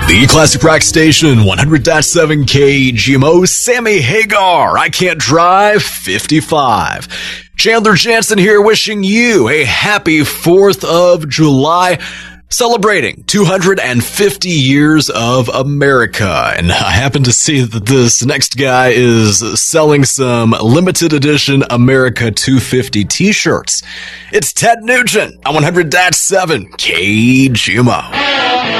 The Classic Rock Station, 100.7 KGMO, Sammy Hagar, I Can't Drive, 55. Chandler Jansen here wishing you a happy 4th of July, celebrating 250 years of America. And I happen to see that this next guy is selling some limited edition America 250 t-shirts. It's Ted Nugent on 100.7 KGMO.